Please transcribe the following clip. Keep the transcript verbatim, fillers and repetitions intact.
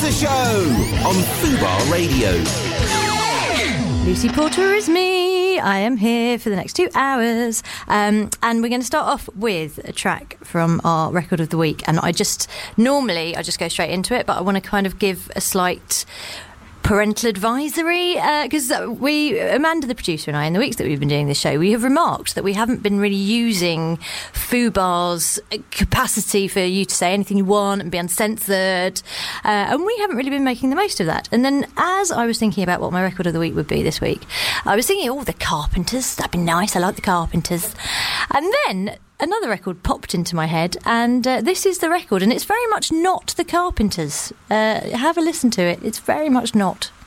Porter Show on Fubar Radio. Lucy Porter is me. I am here for the next two hours. Um, and we're going to start off with a track from our record of the week. And I just, normally, I just go straight into it, but I want to kind of give a slight parental advisory, because uh, we, Amanda the producer and I, in the weeks that we've been doing this show, we have remarked that we haven't been really using Fubar's capacity for you to say anything you want and be uncensored, uh, and we haven't really been making the most of that. And then as I was thinking about what my record of the week would be this week, I was thinking, oh, the Carpenters, that'd be nice, I like the Carpenters. And then another record popped into my head, and uh, this is the record, and it's very much not the Carpenters. Uh, have a listen to it. It's very much not.